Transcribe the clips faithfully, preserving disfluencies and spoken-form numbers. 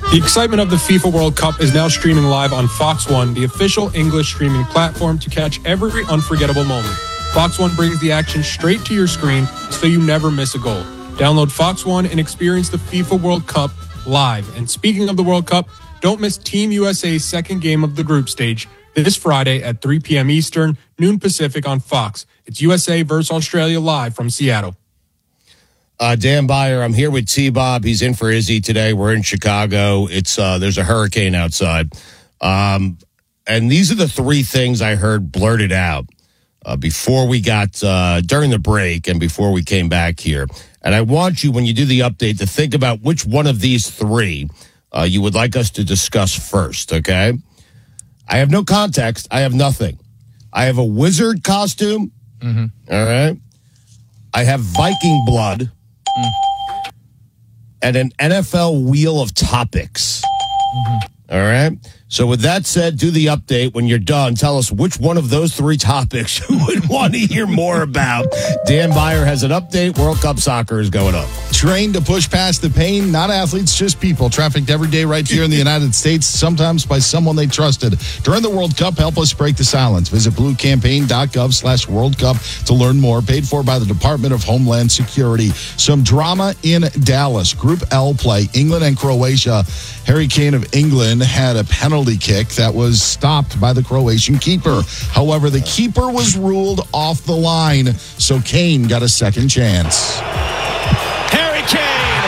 The excitement of the FIFA World Cup is now streaming live on Fox One, the official English streaming platform to catch every unforgettable moment. Fox One brings the action straight to your screen so you never miss a goal. Download Fox One and experience the FIFA World Cup live. And speaking of the World Cup, don't miss Team U S A's second game of the group stage this Friday at three p.m. Eastern, noon Pacific on Fox. It's U S A versus Australia live from Seattle. Uh, Dan Beyer, I'm here with T-Bob. He's in for Izzy today. We're in Chicago. It's uh, there's a hurricane outside. Um, and these are the three things I heard blurted out uh, before we got, uh, during the break and before we came back here. And I want you, when you do the update, to think about which one of these three uh, you would like us to discuss first, okay? I have no context. I have nothing. I have a wizard costume. Mm-hmm. All right. I have Viking blood. Mm. And an N F L wheel of topics. Mm-hmm. All right. So with that said, do the update. When you're done, tell us which one of those three topics you would want to hear more about. Dan Beyer has an update. World Cup soccer is going up. Trained to push past the pain, not athletes, just people. Trafficked every day right here in the United States, sometimes by someone they trusted. During the World Cup, help us break the silence. Visit bluecampaign.gov slash World Cup to learn more. Paid for by the Department of Homeland Security. Some drama in Dallas. Group L play, England and Croatia. Harry Kane of England had a penalty kick that was stopped by the Croatian keeper. However, the keeper was ruled off the line, so Kane got a second chance. Harry Kane!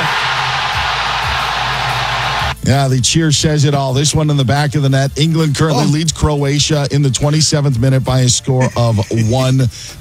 Yeah, the cheer says it all. This one in the back of the net. England currently oh. leads Croatia in the twenty-seventh minute by a score of one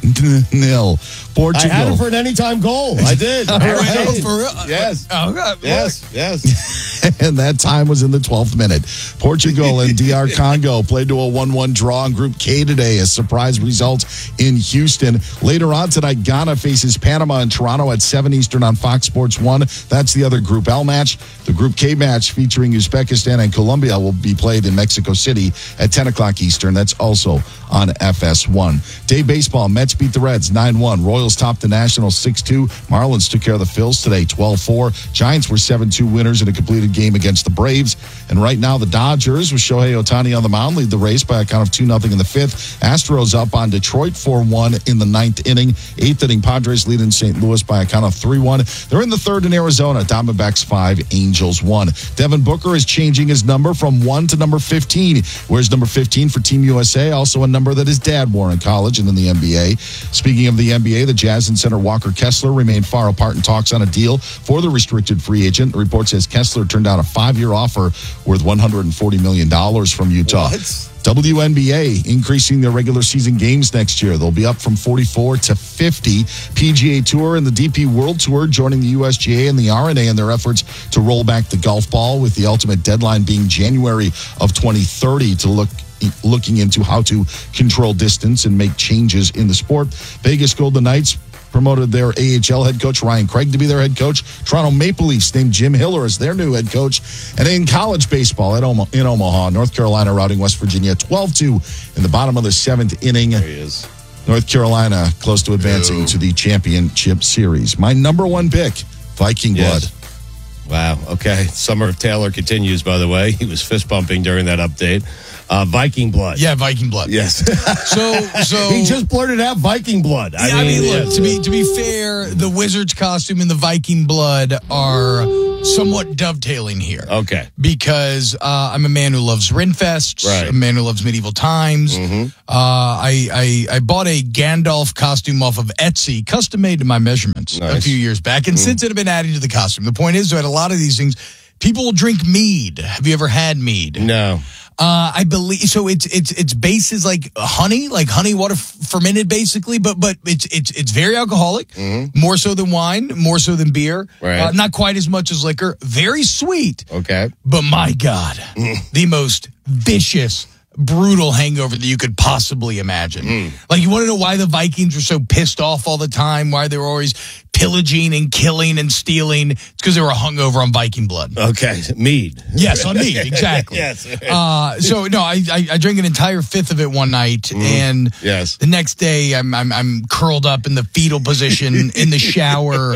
nil. Portugal. I had it for an anytime goal. I did. All right. I did. For real? Yes. Oh, God. Yes, yes. And that time was in the twelfth minute. Portugal and D R Congo played to a one one draw in Group K today. A surprise result in Houston. Later on tonight, Ghana faces Panama in Toronto at seven Eastern on Fox Sports one. That's the other Group L match. The Group K match featuring Uzbekistan and Colombia will be played in Mexico City at ten o'clock Eastern. That's also on F S one. Day baseball, Mets beat the Reds nine one. Royals topped the Nationals six two. Marlins took care of the Phils today twelve four. Giants were seven two winners in a completed game against the Braves. And right now, the Dodgers, with Shohei Ohtani on the mound, lead the race by a count of two nothing in the fifth. Astros up on Detroit four one in the ninth inning. Eighth inning, Padres lead in Saint Louis by a count of three one. They're in the third in Arizona. Diamondbacks five, Angels one. Devin Booker is changing his number from one to number fifteen. Where's number fifteen for Team U S A? Also a number that his dad wore in college and in the N B A. Speaking of the N B A, the Jazz and center Walker Kessler remain far apart in talks on a deal for the restricted free agent. The report says Kessler turned down a five-year offer worth one hundred forty million dollars from Utah. What? W N B A increasing their regular season games next year. They'll be up from forty-four to fifty. P G A Tour and the D P World Tour joining the U S G A and the R N A in their efforts to roll back the golf ball, with the ultimate deadline being January of twenty thirty to look looking into how to control distance and make changes in the sport. Vegas Golden Knights promoted their A H L head coach Ryan Craig to be their head coach. Toronto Maple Leafs named Jim Hiller as their new head coach. And in college baseball at Oma- in Omaha, North Carolina routing West Virginia twelve two in the bottom of the seventh inning. There he is. North Carolina close to advancing Ew. to the championship series. My number one pick, Viking Yes. blood. Wow. Okay. Summer of Taylor continues, by the way. He was fist bumping during that update. Uh, Viking blood. Yeah, Viking blood. Yes. So, so he just blurted out Viking blood. I yeah, mean, I mean, look, to be to be fair, the Wizard's costume and the Viking blood are somewhat dovetailing here. Okay. Because uh, I'm a man who loves Rinfest, right. a man who loves medieval times. Mm-hmm. Uh, I, I I bought a Gandalf costume off of Etsy, custom made to my measurements, nice. a few years back, and mm. since it had been added to the costume. The point is that a lot of these things, people will drink mead. Have you ever had mead? No. Uh, I believe so. It's it's its base is like honey, like honey water f- fermented, basically. But but it's it's it's very alcoholic, mm-hmm. more so than wine, more so than beer. Right. Uh, not quite as much as liquor. Very sweet. Okay. But my God, the most vicious, brutal hangover that you could possibly imagine. Mm. Like, you want to know why the Vikings were so pissed off all the time? Why they were always pillaging and killing and stealing? It's because they were hungover on Viking blood. Okay, mead. Yes, on mead, exactly. Yes. Uh, so no, I, I I drank an entire fifth of it one night, mm. and yes. the next day I'm I'm I'm curled up in the fetal position in the shower,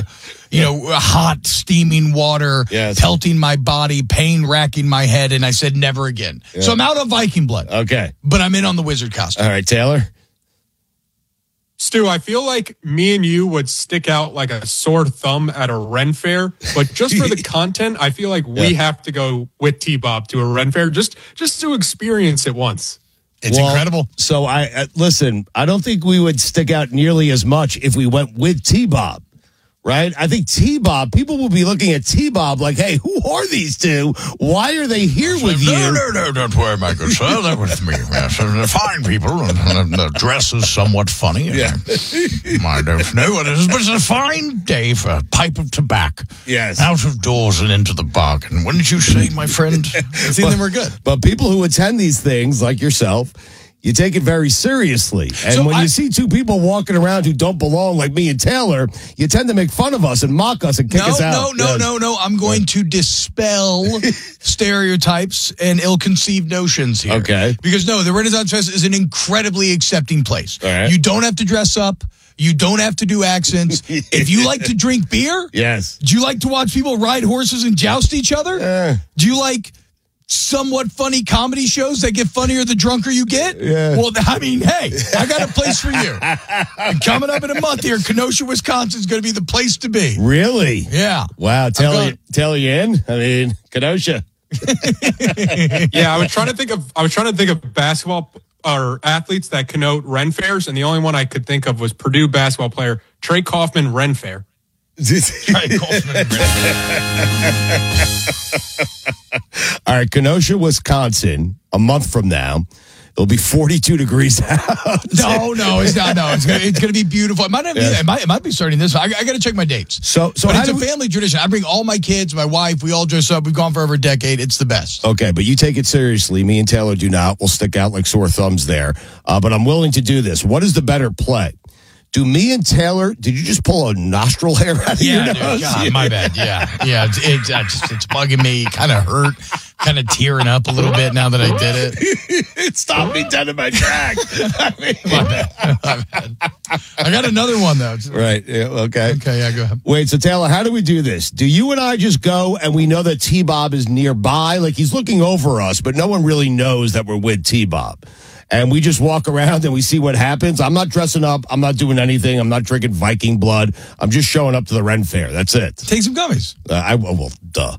you know, hot, steaming water, Yes. pelting my body, pain racking my head, and I said never again. Yeah. So I'm out on Viking blood, Okay. but I'm in on the wizard costume. All right, Taylor. Stu, I feel like me and you would stick out like a sore thumb at a Ren fair, but just for the content, I feel like we Yeah. have to go with T-Bob to a Ren fair just just to experience it once. It's Well, incredible. So I uh, listen. I don't think we would stick out nearly as much if we went with T-Bob, right? I think T-Bob. People will be looking at T-Bob like, "Hey, who are these two? Why are they here with you?" No, no, no, don't worry, my good sir. They're with me. Yes, they're fine people. And the dress is somewhat funny. Yeah. I don't know what it is, but it's a fine day for a pipe of tobacco. Yes. Out of doors and into the bargain. Wouldn't you say, my friend? See, then we're good. But people who attend these things, like yourself, you take it very seriously. And So when I- you see two people walking around who don't belong, like me and Taylor, you tend to make fun of us and mock us and kick No, us out. no, no, Yes. no, no. I'm going to dispel stereotypes and ill-conceived notions here. Okay. Because, no, the Renaissance Fest is an incredibly accepting place. All right. You don't have to dress up. You don't have to do accents. If you like to drink beer, Yes. do you like to watch people ride horses and joust each other? Eh. Do you like somewhat funny comedy shows that get funnier the drunker you get? Yeah. Well, I mean, hey, I got a place for you. And coming up in a month here, Kenosha, Wisconsin is going to be the place to be. Really? Yeah. Wow. Taylor, going- Taylor, you in? I mean, Kenosha. Yeah, I was trying to think of I was trying to think of basketball or athletes that connote Ren fairs, and the only one I could think of was Purdue basketball player Trey Kaufman Ren fair. All right, Kenosha, Wisconsin, a month from now, it'll be forty-two degrees out. No, no, it's not. No, it's gonna, it's gonna be beautiful. It might not be. Yes. It might. It might be starting this. I, I got to check my dates. So, so but how it's a do we- family tradition. I bring all my kids, my wife. We all dress up. We've gone for over a decade. It's the best. Okay, but you take it seriously. Me and Taylor do not. We'll stick out like sore thumbs there. Uh, but I'm willing to do this. What is the better play? Do me and Taylor, did you just pull a nostril hair out of Yeah, your dude, nose? God, my bad. Yeah, yeah. It's it's, it's, it's bugging me. Kind of hurt. Kind of tearing up a little bit now that I did it. It stopped me dead in my track. I mean, My bad. My bad. I got another one though. right. Yeah, okay. Okay. Yeah. Go ahead. Wait, so Taylor, how do we do this? Do you and I just go and we know that T-Bob is nearby? Like he's looking over us, but no one really knows that we're with T-Bob. And we just walk around and we see what happens. I'm not dressing up. I'm not doing anything. I'm not drinking Viking blood. I'm just showing up to the Ren Fair. That's it. Take some gummies. Uh, I well, duh.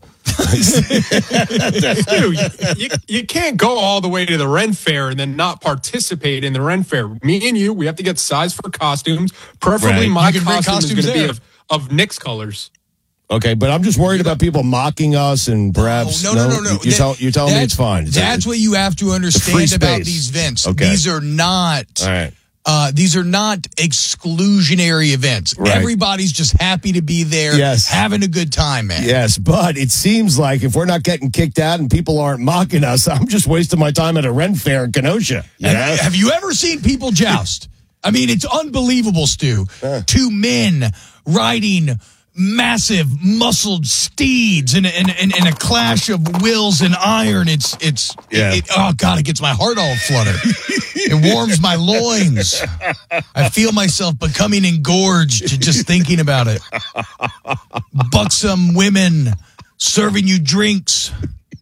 Dude, you, you, you can't go all the way to the Ren fair and then not participate in the Ren fair. Me and you, we have to get size for costumes. Preferably Right. my You can bring costume is costumes going to be there. of, of Knicks colors. Okay, but I'm just worried about people mocking us and perhaps. Oh, no, no, no, no. You, you tell, you're telling me That's- it's fine. It's That's what you have to free understand about space. these events. Okay. These are not. all right. Uh, these are not exclusionary events. Right. Everybody's just happy to be there, Yes. having a good time, man. Yes, but it seems like if we're not getting kicked out and people aren't mocking us, I'm just wasting my time at a Ren Fair in Kenosha. You Have, know? have you ever seen people joust? I mean, it's unbelievable, Stu. Uh. Two men riding massive, muscled steeds in a, in, in, in a clash of wills and iron. It's it's Yeah. it, oh god, it gets my heart all flutter. It warms my loins. I feel myself becoming engorged just thinking about it. Buxom women serving you drinks.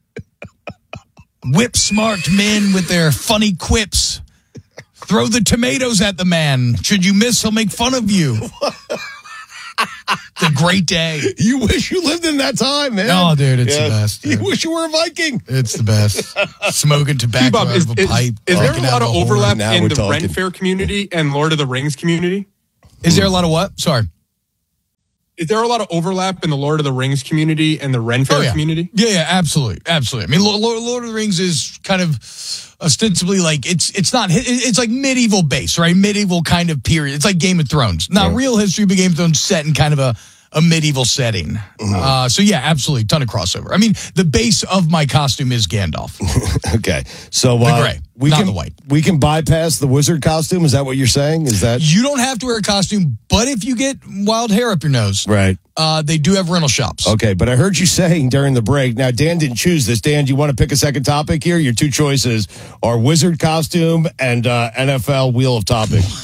Whip-smart men with their funny quips. Throw the tomatoes at the man. Should you miss, he'll make fun of you. It's a great day. You wish you lived in that time, man. Oh, dude, it's the best, dude. You wish you were a Viking. It's the best. Smoking tobacco T-Bob, out is, of a is, pipe. is there a drinking out lot of a horn. overlap Now in we're the talking. Ren fair community and Lord of the Rings community? Is there a lot of what? Sorry. Is there a lot of overlap in the Lord of the Rings community and the Ren fair Oh, yeah. community? Yeah, yeah, absolutely, absolutely. I mean, Lord, Lord, Lord of the Rings is kind of ostensibly like it's it's not it's like medieval base, right? Medieval kind of period. It's like Game of Thrones, not Yeah. real history, but Game of Thrones set in kind of a a medieval setting. Mm-hmm. Uh, so yeah, absolutely, ton of crossover. I mean, the base of my costume is Gandalf. Okay, so uh, The gray, we not can the white. we can bypass the wizard costume. Is that what you're saying? Is that You don't have to wear a costume, but if you get wild hair up your nose, right? uh, they do have rental shops. Okay, but I heard you saying during the break. Now, Dan didn't choose this. Dan, do you want to pick a second topic here? Your two choices are wizard costume and uh, N F L wheel of topic.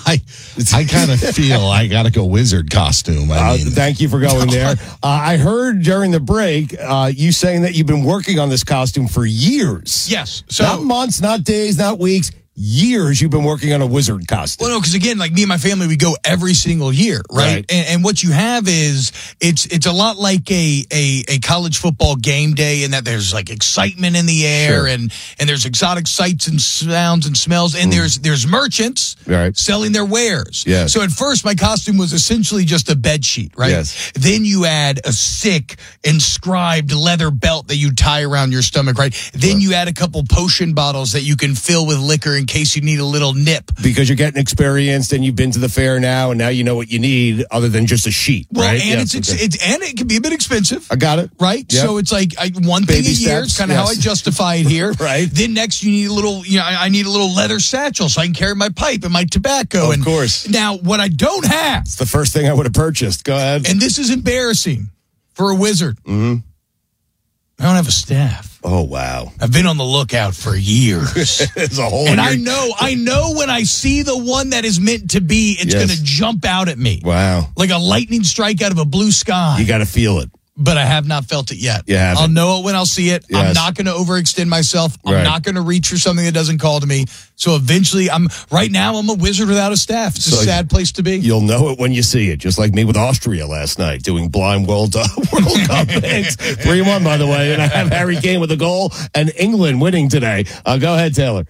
I I kind of feel I got to go wizard costume. I Uh, mean, thank you for going there. Uh, I heard during the break uh, you saying that you've been working on this costume for years. Yes. So not months, not days, not weeks. Years you've been working on a wizard costume. Well, no, because again, like me and my family, we go every single year, right? Right. And, and what you have is it's it's a lot like a, a a college football game day, in that there's like excitement in the air, Sure. and and there's exotic sights and sounds and smells, and there's there's merchants Right. selling their wares. Yes. So at first, my costume was essentially just a bed sheet, right? Yes. Then you add a sick inscribed leather belt that you tie around your stomach, right? Then you add a couple potion bottles that you can fill with liquor in case you need a little nip. Because you're getting experienced and you've been to the fair now, and now you know what you need other than just a sheet, Well, right? and Yes, it's, okay. it's and it can be a bit expensive. I got it. Right, Yep. so it's like I, one thing Baby a year. It's steps, kind of how I yes. justify it here. Right. Then next, you need a little. You know, I, I need a little leather satchel so I can carry my pipe and my tobacco. Of and course. Now, what I don't have, It's the first thing I would have purchased. Go ahead. and this is embarrassing for a wizard. Mm-hmm. I don't have a staff. Oh, wow. I've been on the lookout for years. There's a hole in And your- I know, I know when I see the one that is meant to be, it's Yes. going to jump out at me. Wow. Like a lightning strike out of a blue sky. You got to feel it. But I have not felt it yet. You haven't. I'll know it when I'll see it. I'm Yes. not going to overextend myself. I'm Right. not going to reach for something that doesn't call to me. So eventually, I'm right now, I'm a wizard without a staff. It's a So sad place to be. You'll know it when you see it, just like me with Austria last night, doing blind World, uh, World Cup picks. three one, by the way, and I have Harry Kane with a goal and England winning today. Uh, go ahead, Taylor.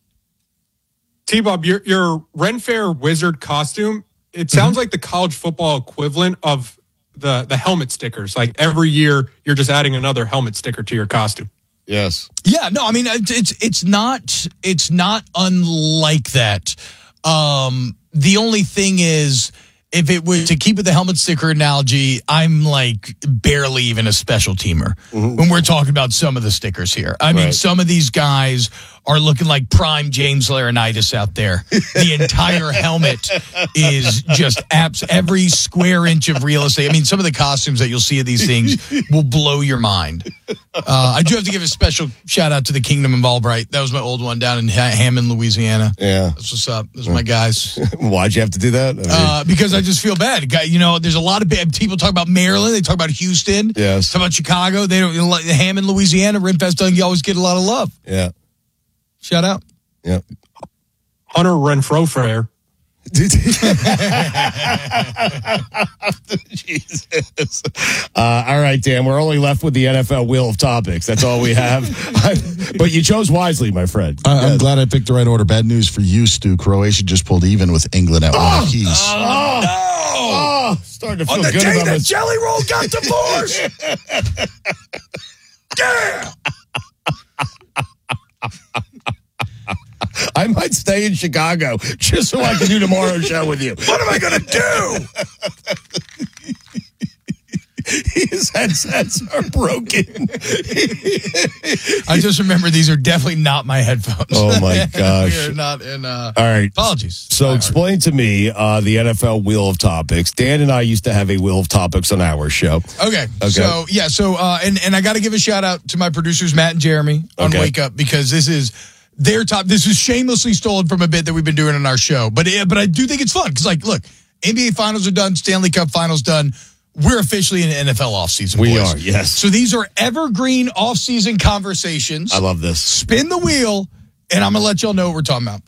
T-Bob, your, your Ren Fair wizard costume, it sounds like the college football equivalent of the, the helmet stickers. Like every year, you're just adding another helmet sticker to your costume. Yes. Yeah, no, I mean it's it's, it's not it's not unlike that. Um, the only thing is, if it was to keep with the helmet sticker analogy, I'm like barely even a special teamer Mm-hmm. when we're talking about some of the stickers here. I mean, Right. some of these guys are looking like prime James Laurinaitis out there. The entire helmet is just abs- every square inch of real estate. I mean, some of the costumes that you'll see of these things will blow your mind. Uh, I do have to give a special shout out to the Kingdom of Albright. That was my old one down in ha- Hammond, Louisiana. Yeah. That's what's up. Those are my guys. Why'd you have to do that? I mean, Uh, because I just feel bad. Guy- You know, there's a lot of bad people talk about Maryland. They talk about Houston. Yes. Talk about Chicago. They don't. You know, like Hammond, Louisiana. Rimfest doesn't always get a lot of love. yeah. Shout out. Yeah. Hunter Renfro Fair. Jesus. Uh, all right, Dan, we're only left with the N F L wheel of topics. That's all we have. But you chose wisely, my friend. I, I'm Yes. glad I picked the right order. Bad news for you, Stu. Croatia just pulled even with England at one apiece. Oh, oh, starting to feel On the good day about that this. Jelly Roll got divorced. Yeah. I might stay in Chicago just so I can do tomorrow's show with you. What am I going to do? His headsets are broken. I just remember these are definitely not my headphones. Oh, my gosh. We are not in. Uh, All right. apologies. So My explain to me uh, the N F L Wheel of Topics. Dan and I used to have a Wheel of Topics on our show. Okay. Okay. So yeah. So uh, and and I got to give a shout out to my producers Matt and Jeremy on Okay. Wake Up, because this is their top. This is shamelessly stolen from a bit that we've been doing on our show, but it, but I do think it's fun because, like, look, N B A Finals are done, Stanley Cup Finals done. We're officially in N F L offseason. We boys. are, yes. So these are evergreen offseason conversations. I love this. Spin the wheel, and I'm gonna let y'all know what we're talking about.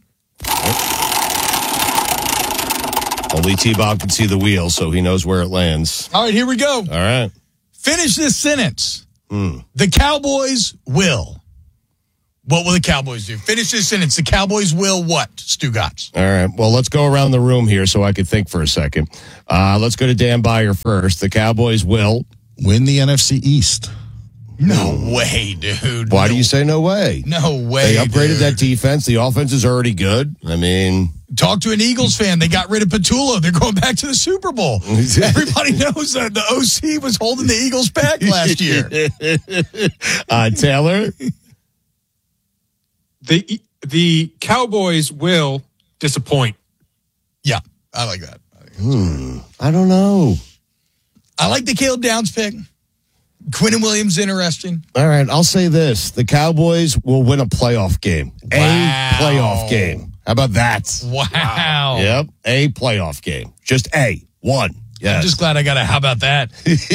Only T-Bob can see the wheel, so he knows where it lands. All right, here we go. All right. Finish this sentence. Hmm. The Cowboys will. What will the Cowboys do? Finish this sentence. The Cowboys will what, Stu Gotts? All right. Well, let's go around the room here so I could think for a second. Uh, let's go to Dan Byer first. The Cowboys will Win the N F C East. No way, dude. Why no, do you say no way? No way. They upgraded dude. that defense. The offense is already good. I mean, Talk to an Eagles fan. They got rid of Patullo. They're going back to the Super Bowl. Everybody knows that the O C was holding the Eagles back last year. uh, Taylor. The the Cowboys will disappoint. Yeah, I like that. I, think Hmm. I don't know. I like the Caleb Downs pick. Quinnen Williams, interesting. All right. I'll say this. The Cowboys will win a playoff game. Wow. A playoff game. How about that? Wow. Yep. A playoff game. Just A. One. Yes. I'm just glad I got a how about that?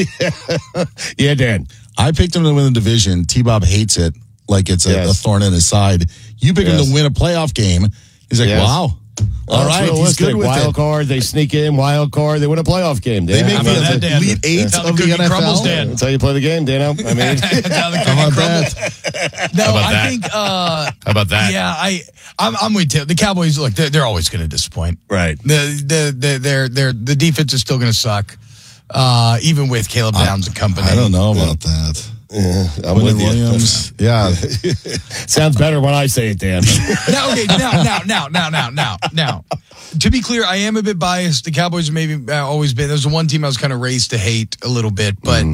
Yeah, Dan. I picked him to win the division. T-Bob hates it like it's a, Yes. a thorn in his side. You pick him Yes. to win a playoff game. He's like, Yes. wow. All Well, right, it's he's good realistic. with Wild it. card, they sneak in. Wild card, they win a playoff game. They Dan. make How the about that, Dan? elite eight That's how of the the cookie N F L. crumbles, Dan. That's how you play the game, Dano. I mean, That's how the cookie How about crumbles. that? No, about I that? think. Uh, how about that? yeah, I, I'm, I'm with you. The Cowboys, look, they're, they're always going to disappoint. Right. The the the their their the defense is still going to suck, uh, even with Caleb Downs and company. I don't know about that. Yeah, I'm Quentin with you. Williams. Yeah. Sounds better when I say it, Dan. Now, okay, now, now, now, now, now, now, now. To be clear, I am a bit biased. The Cowboys have maybe uh, always been. There's the one team I was kind of raised to hate a little bit, but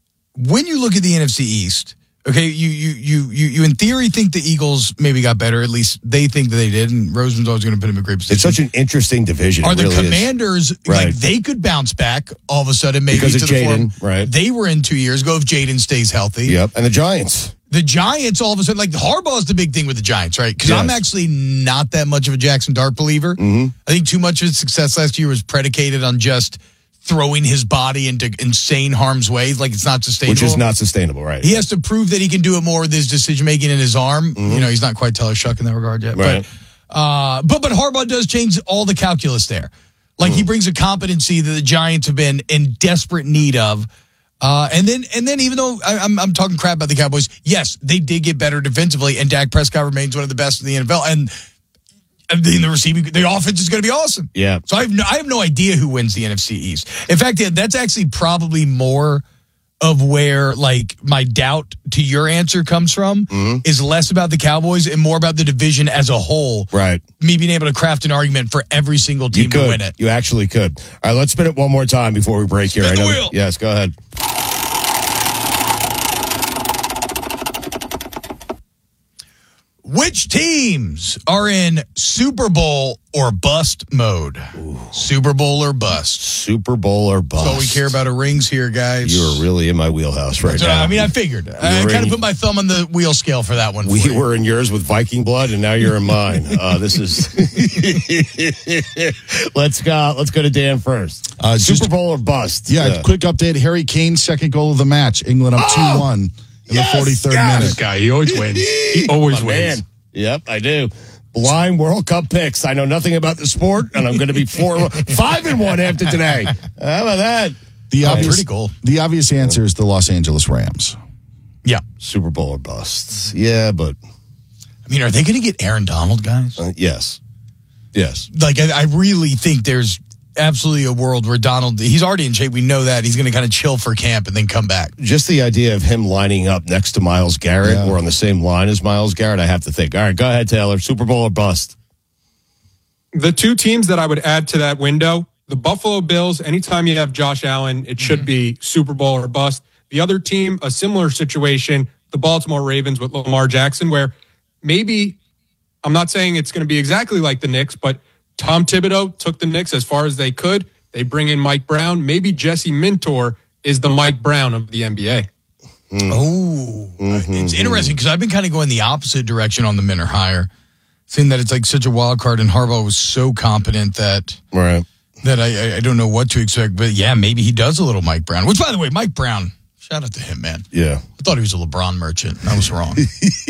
when you look at the N F C East, okay, you you you you you in theory think the Eagles maybe got better. At least they think that they did, and Roseman's always going to put them in a great position. It's such an interesting division. Are It the really is. Commanders Right. like they could bounce back all of a sudden maybe Because to of the form Jaden, right. they were in two years ago if Jaden stays healthy? Yep. And the Giants. The Giants all of a sudden, like Harbaugh is the big thing with the Giants, right? Because Yes. I'm actually not that much of a Jackson Dart believer. Mm-hmm. I think too much of his success last year was predicated on just throwing his body into insane harm's way. Like it's not sustainable. Which is not sustainable, right? He has to prove that he can do it more with his decision making in his arm. You know, he's not quite Tyler Shuck in that regard yet. Right. But, uh, but but Harbaugh does change all the calculus there. Like he brings a competency that the Giants have been in desperate need of. Uh, and then and then even though I, I'm I'm talking crap about the Cowboys, yes, they did get better defensively, and Dak Prescott remains one of the best in the N F L. And in the receiving, the offense is going to be awesome. Yeah. So I have no, I have no idea who wins the N F C East. In fact, yeah, that's actually probably more of where like my doubt to your answer comes from is less about the Cowboys and more about the division as a whole. Right. Me being able to craft an argument for every single team You to could. win it. You actually could. All right, let's spin it one more time before we break here. Spin I the know- wheel. Yes, go ahead. Which teams are in Super Bowl or bust mode? Super Bowl or bust? Super Bowl or bust. That's all we care about are rings here, guys. You're really in my wheelhouse right So, now. I mean, I figured. I were kind of in- put my thumb on the wheel scale for that one. for we you. were in yours with Viking blood, and now you're in mine. Uh, this is. let's go. Let's go to Dan first. Uh, Super just- Bowl or bust? Yeah, quick update. Harry Kane's second goal of the match. England up two one in yes, the forty-third yes. minute. Guy, he always wins. He always My wins. man. Yep, I do. Blind World Cup picks. I know nothing about the sport, and I'm going to be four, five and one after today. How about that? The Oh, obvious, pretty cool. The obvious answer is the Los Angeles Rams. Yeah. Super Bowl or bust? Yeah, but I mean, are they going to get Aaron Donald, guys? uh, yes, yes. Like, I, I really think there's absolutely a world where Donald, he's already in shape. We know that. He's going to kind of chill for camp and then come back. Just the idea of him lining up next to Myles Garrett Yeah. or on the same line as Myles Garrett, I have to think. All right, go ahead, Taylor. Super Bowl or bust? The two teams that I would add to that window, the Buffalo Bills, anytime you have Josh Allen, it should be Super Bowl or bust. The other team, a similar situation, the Baltimore Ravens with Lamar Jackson, where maybe, I'm not saying it's going to be exactly like the Knicks, but Tom Thibodeau took the Knicks as far as they could. They bring in Mike Brown. Maybe Jesse Mintor is the Mike Brown of the N B A. Oh, it's interesting because I've been kind of going the opposite direction on the Minter hire. Seeing that it's like such a wild card and Harbaugh was so competent that Right. that I, I, I don't know what to expect. But yeah, maybe he does a little Mike Brown, which by the way, Mike Brown, shout out to him, man. Yeah. I thought he was a LeBron merchant. I was wrong.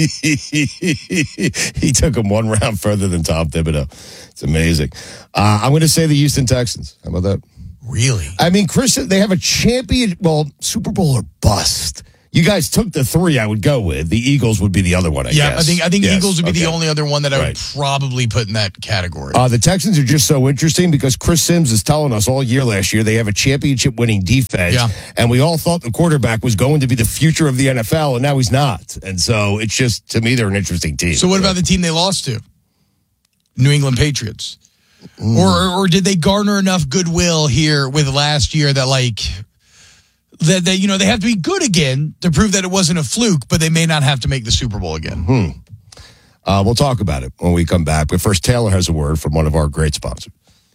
He took him one round further than Tom Thibodeau. It's amazing. Uh, I'm going to say the Houston Texans. How about that? Really? I mean, Chris, they have a champion, well, Super Bowl or bust. You guys took the three I would go with. The Eagles would be the other one, I Yeah, guess. I think I think Yes, Eagles would be the okay. only other one that I would Right. probably put in that category. Uh, the Texans are just so interesting because Chris Sims is telling us all year last year they have a championship-winning defense, Yeah. and we all thought the quarterback was going to be the future of the N F L, and now he's not. And so it's just, to me, they're an interesting team. So what about the team they lost to? New England Patriots. Or or did they garner enough goodwill here with last year that like that, that you know they have to be good again to prove that it wasn't a fluke, but they may not have to make the Super Bowl again. Uh, we'll talk about it when we come back. But first, Taylor has a word from one of our great sponsors.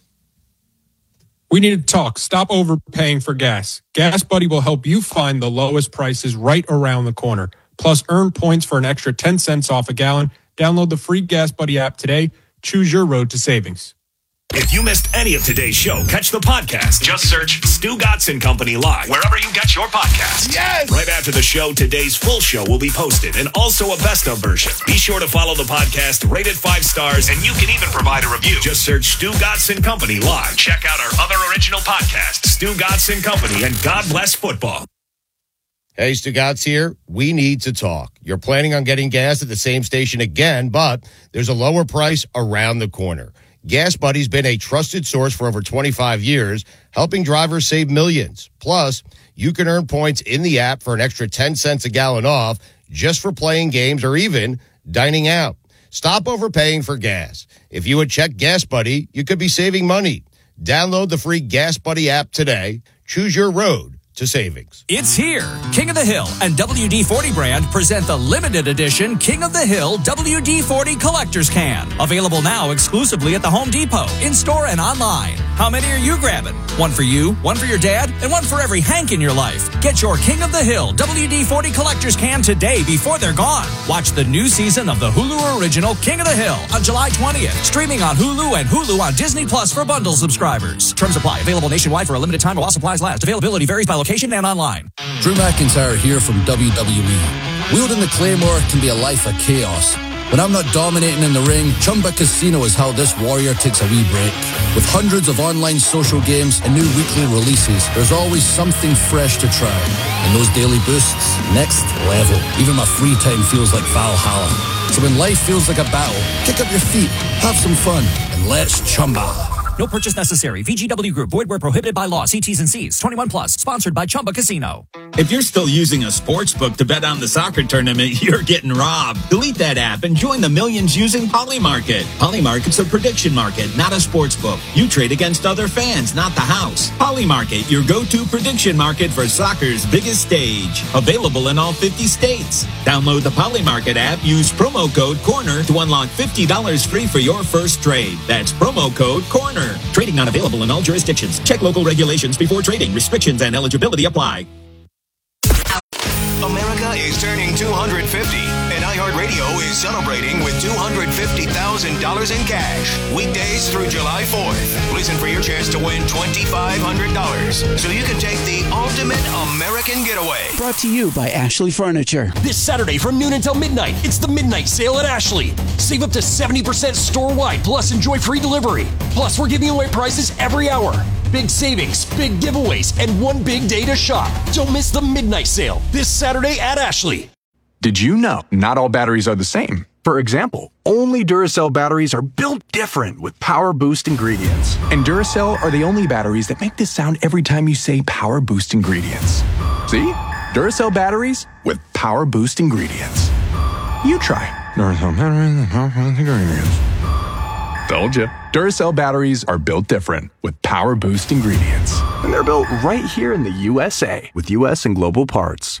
We need to talk. Stop overpaying for gas. Gas Buddy will help you find the lowest prices right around the corner. Plus, earn points for an extra ten cents off a gallon. Download the free Gas Buddy app today. Choose your road to savings. If you missed any of today's show, catch the podcast. Just search Stu Gotson Company Live wherever you get your podcasts. Yes! Right after the show, today's full show will be posted and also a best of version. Be sure to follow the podcast, rate it five stars, and you can even provide a review. Just search Stu Gotson Company Live. Check out our other original podcasts, Stu Gotson Company and God Bless Football. Hey, Stu Gotz here. We need to talk. You're planning on getting gas at the same station again, but there's a lower price around the corner. Gas Buddy's been a trusted source for over twenty-five years, helping drivers save millions. Plus, you can earn points in the app for an extra ten cents a gallon off just for playing games or even dining out. Stop overpaying for gas. If you would check Gas Buddy, you could be saving money. Download the free Gas Buddy app today. Choose your road to savings. It's here. King of the Hill and W D forty brand present the limited edition King of the Hill W D forty Collector's Can. Available now exclusively at the Home Depot, in-store and online. How many are you grabbing? One for you, one for your dad, and one for every Hank in your life. Get your King of the Hill W D forty Collector's Can today before they're gone. Watch the new season of the Hulu original King of the Hill on July twentieth. Streaming on Hulu and Hulu on Disney Plus for bundle subscribers. Terms apply. Available nationwide for a limited time while supplies last. Availability varies by location and online. Drew McIntyre here from W W E. Wielding the Claymore can be a life of chaos. When I'm not dominating in the ring, Chumba Casino is how this warrior takes a wee break. With hundreds of online social games and new weekly releases, there's always something fresh to try. And those daily boosts, next level. Even my free time feels like Valhalla. So when life feels like a battle, kick up your feet, have some fun, and let's Chumba. No purchase necessary. V G W Group. Void where prohibited by law. See T's and C's. twenty-one plus. Sponsored by Chumba Casino. If you're still using a sports book to bet on the soccer tournament, you're getting robbed. Delete that app and join the millions using Polymarket. Polymarket's a prediction market, not a sports book. You trade against other fans, not the house. Polymarket, your go-to prediction market for soccer's biggest stage. Available in all fifty states. Download the Polymarket app. Use promo code CORNER to unlock fifty dollars free for your first trade. That's promo code CORNER. Trading not available in all jurisdictions. Check local regulations before trading. Restrictions and eligibility apply. America is turning two hundred fifty, and iHeartRadio is celebrating with two hundred fifty thousand dollars in cash. Weekdays through July fourth. Listen for your chance to win twenty-five hundred dollars so you can take the ultimate American getaway. Brought to you by Ashley Furniture. This Saturday from noon until midnight, it's the Midnight Sale at Ashley. Save up to seventy percent store-wide, plus enjoy free delivery. Plus, we're giving away prizes every hour. Big savings, big giveaways, and one big day to shop. Don't miss the Midnight Sale this Saturday at Ashley. Did you know not all batteries are the same? For example, only Duracell batteries are built different with Power Boost ingredients. And Duracell are the only batteries that make this sound every time you say Power Boost ingredients. See? Duracell batteries with Power Boost ingredients. You try. Duracell batteries with Power Boost ingredients. Told you. Duracell batteries are built different with Power Boost ingredients. And they're built right here in the U S A with U S and global parts.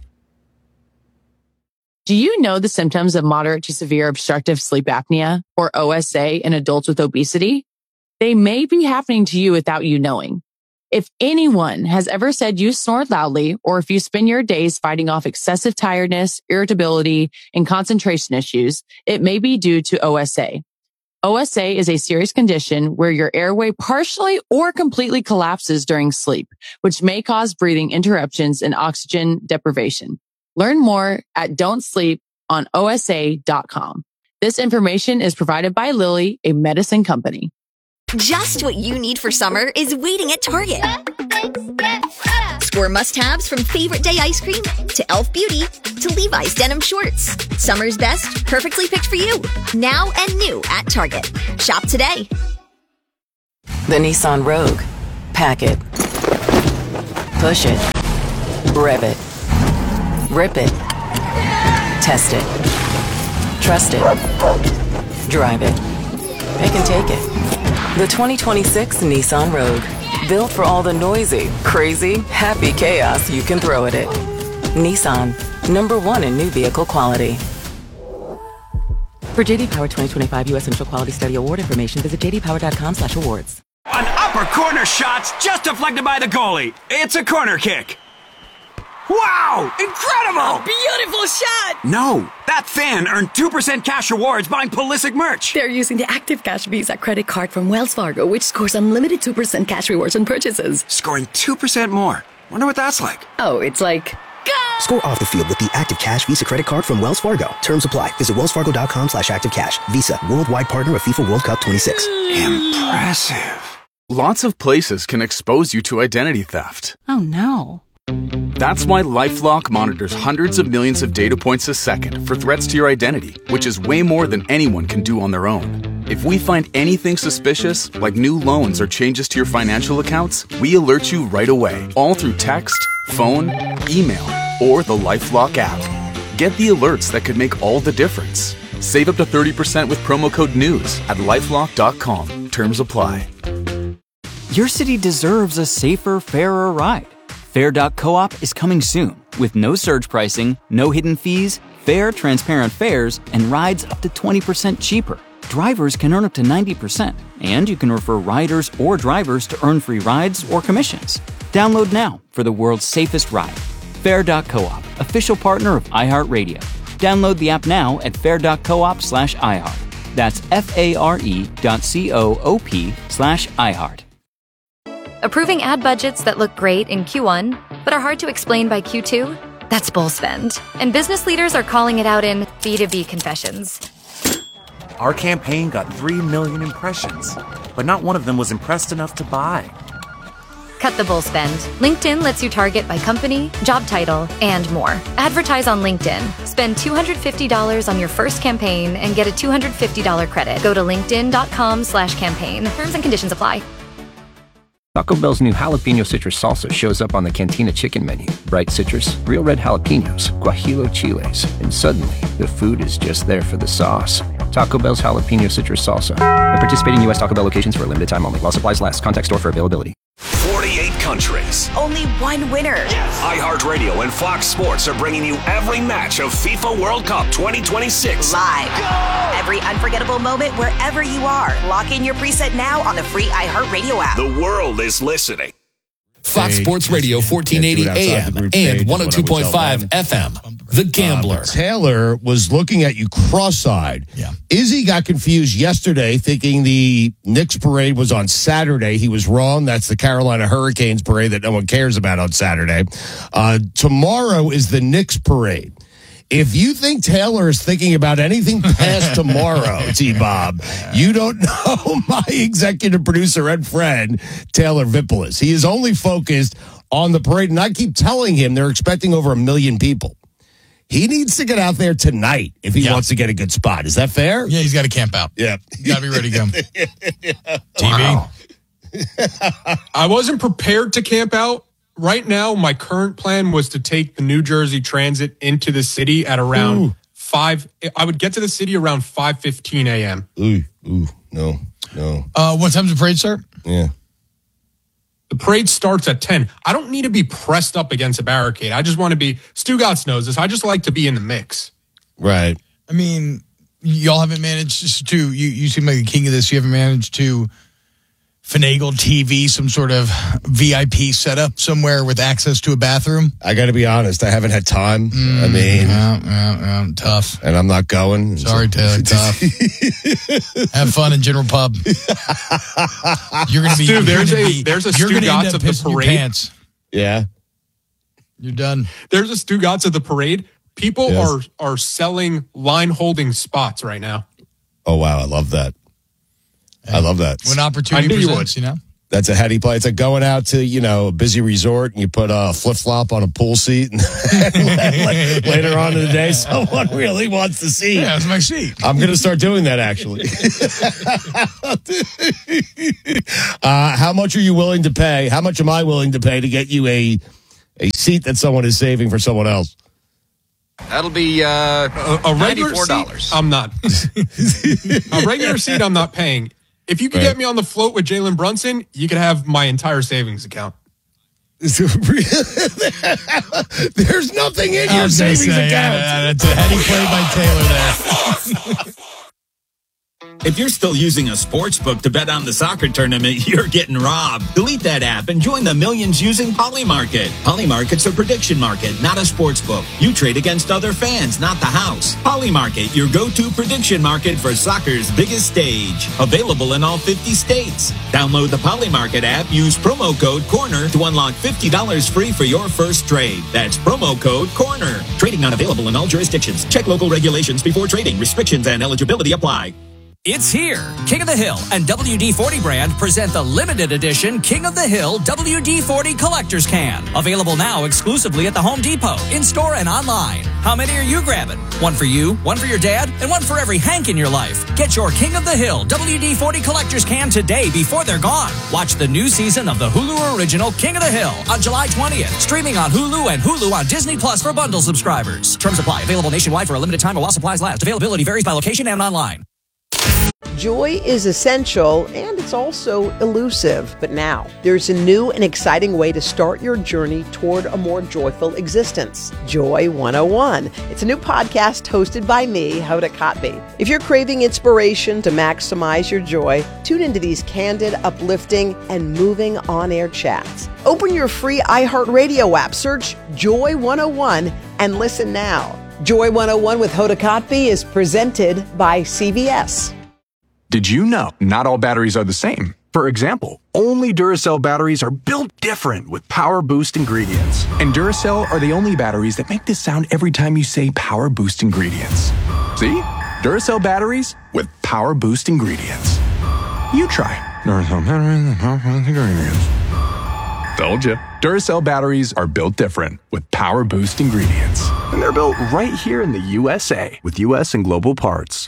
Do you know the symptoms of moderate to severe obstructive sleep apnea, or O S A, in adults with obesity? They may be happening to you without you knowing. If anyone has ever said you snore loudly, or if you spend your days fighting off excessive tiredness, irritability, and concentration issues, it may be due to O S A. O S A is a serious condition where your airway partially or completely collapses during sleep, which may cause breathing interruptions and oxygen deprivation. Learn more at don't sleep on O S A dot com. This information is provided by Lilly, a medicine company. Just what you need for summer is waiting at Target. Score must-haves from Favorite Day ice cream to e l f Beauty to Levi's denim shorts. Summer's best, perfectly picked for you. Now and new at Target. Shop today. The Nissan Rogue. Pack it. Push it. Rev it. Rip it. Test it. Trust it. Drive it. Pick and take it. The twenty twenty-six Nissan Rogue. Built for all the noisy, crazy, happy chaos you can throw at it. Nissan. Number one in new vehicle quality. For J D Power twenty twenty-five U S Initial Quality Study Award information, visit j d power dot com slash awards. An upper corner shot's just deflected by the goalie. It's a corner kick. Wow! Incredible! Beautiful shot! No, that fan earned two percent cash rewards buying Pulisic merch. They're using the Active Cash Visa credit card from Wells Fargo, which scores unlimited two percent cash rewards on purchases. Scoring two percent more. Wonder what that's like. Oh, it's like... Score off the field with the Active Cash Visa credit card from Wells Fargo. Terms apply. Visit wellsfargo.com slash active cash. Visa, worldwide partner of FIFA World Cup twenty-six. Impressive. Lots of places can expose you to identity theft. Oh, no. That's why LifeLock monitors hundreds of millions of data points a second for threats to your identity, which is way more than anyone can do on their own. If we find anything suspicious, like new loans or changes to your financial accounts, we alert you right away, all through text, phone, email, or the LifeLock app. Get the alerts that could make all the difference. Save up to thirty percent with promo code NEWS at lifelock dot com. Terms apply. Your city deserves a safer, fairer ride. Fair dot coop is coming soon with no surge pricing, no hidden fees, fair, transparent fares, and rides up to twenty percent cheaper. Drivers can earn up to ninety percent, and you can refer riders or drivers to earn free rides or commissions. Download now for the world's safest ride. Fair dot coop, official partner of iHeartRadio. Download the app now at fair dot coop slash iHeart. That's F-A-R-E dot C-O-O-P slash iHeart. Approving ad budgets that look great in Q one, but are hard to explain by Q two? That's bull spend. And business leaders are calling it out in B two B confessions. Our campaign got three million impressions, but not one of them was impressed enough to buy. Cut the bull spend. LinkedIn lets you target by company, job title, and more. Advertise on LinkedIn. Spend two hundred fifty dollars on your first campaign and get a two hundred fifty dollars credit. Go to linkedin.com slash campaign. Terms and conditions apply. Taco Bell's new jalapeno citrus salsa shows up on the Cantina chicken menu. Bright citrus, real red jalapenos, guajillo chiles, and suddenly the food is just there for the sauce. Taco Bell's jalapeno citrus salsa. At participating U S Taco Bell locations for a limited time only. While supplies last. Contact store for availability. forty-eight countries. Only one winner. Yes. iHeartRadio and Fox Sports are bringing you every match of FIFA World Cup twenty twenty-six. Live. Go! Every unforgettable moment wherever you are. Lock in your preset now on the free iHeartRadio app. The world is listening. Fox Sports Radio, fourteen eighty A M and one oh two point five F M. The Gambler. Uh, Taylor was looking at you cross-eyed. Yeah. Izzy got confused yesterday thinking the Knicks parade was on Saturday. He was wrong. That's the Carolina Hurricanes parade that no one cares about on Saturday. Uh, tomorrow is the Knicks parade. If you think Taylor is thinking about anything past tomorrow, T-Bob, you don't know my executive producer and friend, Taylor Vippolis. He is only focused on the parade, and I keep telling him they're expecting over a million people. He needs to get out there tonight if he yeah. wants to get a good spot. Is that fair? Yeah, he's got to camp out. Yeah. You got to be ready to go. T V. Wow. I wasn't prepared to camp out. Right now, my current plan was to take the New Jersey Transit into the city at around ooh. five. I would get to the city around five fifteen a.m. Ooh, ooh, no, no. Uh, what time's the parade start? Yeah. The parade starts at ten. I don't need to be pressed up against a barricade. I just want to be, Stu Gotts knows this, I just like to be in the mix. Right. I mean, y'all haven't managed to, you, you seem like the king of this, you haven't managed to finagle T V, some sort of V I P setup somewhere with access to a bathroom? I got to be honest, I haven't had time. Mm, I mean, yeah, yeah, yeah, tough. And I'm not going. Sorry, Taylor, tough. Have fun in General Pub. You're going to be. Dude, there's a be, there's a Stu Gotts of the parade. Pants. Yeah, you're done. There's a Stu Gotts of the parade. People yes. are are selling line holding spots right now. Oh wow, I love that. I love that. When opportunity presents, you, you know? That's a heady play. It's like going out to, you know, a busy resort and you put a flip-flop on a pool seat and later on in the day, someone really wants to see. Yeah, that's my seat. I'm going to start doing that, actually. uh, how much are you willing to pay? How much am I willing to pay to get you a a seat that someone is saving for someone else? That'll be uh, a, a regular ninety-four dollars. Seat, I'm not. A regular seat, I'm not paying. If you could right. get me on the float with Jalen Brunson, you could have my entire savings account. There's nothing in your savings say, account. Yeah, that's a heady play by Taylor there. If you're still using a sports book to bet on the soccer tournament, you're getting robbed. Delete that app and join the millions using Polymarket. Polymarket's a prediction market, not a sports book. You trade against other fans, not the house. Polymarket, your go-to prediction market for soccer's biggest stage. Available in all fifty states. Download the Polymarket app, use promo code CORNER to unlock fifty dollars free for your first trade. That's promo code CORNER. Trading not available in all jurisdictions. Check local regulations before trading. Restrictions and eligibility apply. It's here. King of the Hill and W D forty brand present the limited edition King of the Hill W D forty Collector's Can. Available now exclusively at the Home Depot, in-store and online. How many are you grabbing? One for you, one for your dad, and one for every Hank in your life. Get your King of the Hill W D forty Collector's Can today before they're gone. Watch the new season of the Hulu original King of the Hill on July twentieth. Streaming on Hulu and Hulu on Disney Plus for bundle subscribers. Terms apply. Available nationwide for a limited time while supplies last. Availability varies by location and online. Joy is essential and it's also elusive. But now, there's a new and exciting way to start your journey toward a more joyful existence. Joy one oh one. It's a new podcast hosted by me, Hoda Kotb. If you're craving inspiration to maximize your joy, tune into these candid, uplifting, and moving on-air chats. Open your free iHeartRadio app, search Joy one oh one, and listen now. Joy one oh one with Hoda Kotb is presented by C V S. Did you know not all batteries are the same? For example, only Duracell batteries are built different with Power Boost ingredients. And Duracell are the only batteries that make this sound every time you say Power Boost ingredients. See? Duracell batteries with Power Boost ingredients. You try. Duracell batteries with Power Boost ingredients. Told you. Duracell batteries are built different with Power Boost ingredients. And they're built right here in the U S A with U S and global parts.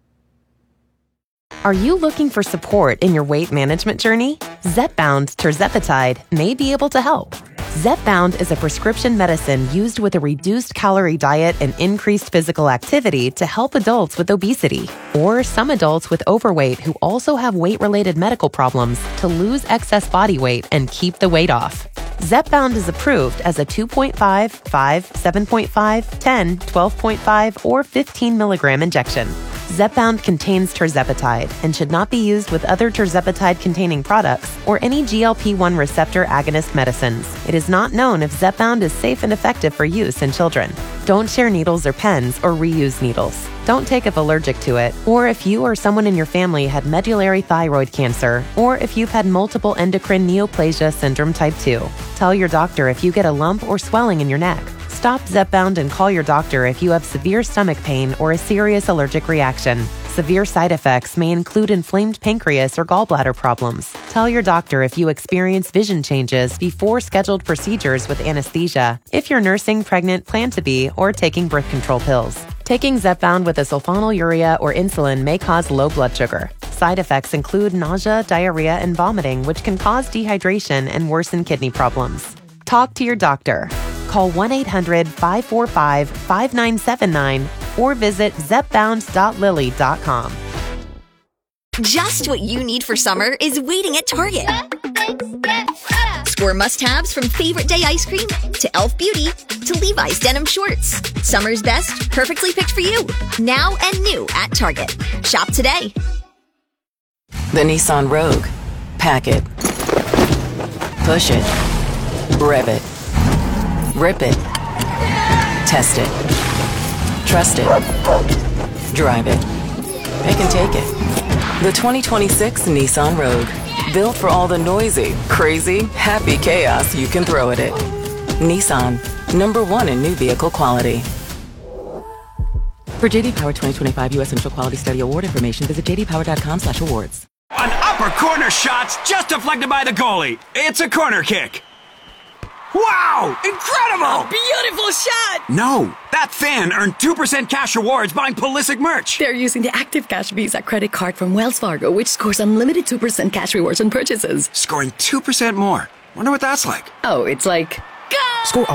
Are you looking for support in your weight management journey? Zepbound tirzepatide may be able to help. Zepbound is a prescription medicine used with a reduced calorie diet and increased physical activity to help adults with obesity or some adults with overweight who also have weight-related medical problems to lose excess body weight and keep the weight off. Zepbound is approved as a two point five, five, seven point five, ten, twelve point five, or fifteen milligram injection. Zepbound contains tirzepatide and should not be used with other tirzepatide-containing products or any G L P one receptor agonist medicines. It is not known if Zepbound is safe and effective for use in children. Don't share needles or pens or reuse needles. Don't take if allergic to it, or if you or someone in your family had medullary thyroid cancer, or if you've had multiple endocrine neoplasia syndrome type two. Tell your doctor if you get a lump or swelling in your neck. Stop Zepbound and call your doctor if you have severe stomach pain or a serious allergic reaction. Severe side effects may include inflamed pancreas or gallbladder problems. Tell your doctor if you experience vision changes before scheduled procedures with anesthesia, if you're nursing, pregnant, plan to be, or taking birth control pills. Taking Zepbound with a sulfonylurea or insulin may cause low blood sugar. Side effects include nausea, diarrhea, and vomiting, which can cause dehydration and worsen kidney problems. Talk to your doctor. Call one eight hundred, five four five, five nine seven nine or visit zepbound dot lilly dot com. Just what you need for summer is waiting at Target. Score must-haves from Favorite Day ice cream to Elf Beauty to Levi's denim shorts. Summer's best, perfectly picked for you. Now and new at Target. Shop today. The Nissan Rogue. Pack it. Push it. Rev it. Rip it. Test it. Trust it. Drive it. Pick and take it. The twenty twenty-six Nissan Rogue. Built for all the noisy, crazy, happy chaos you can throw at it. Nissan. Number one in new vehicle quality. For J D Power twenty twenty-five U S Central Quality Study Award information, visit j d power dot com slash awards. An upper corner shot's just deflected by the goalie. It's a corner kick. Wow! Incredible! A beautiful shot! No, that fan earned two percent cash rewards buying Pulisic merch. They're using the Active Cash Visa credit card from Wells Fargo, which scores unlimited two percent cash rewards on purchases. Scoring two percent more. Wonder what that's like. Oh, it's like... Go! Score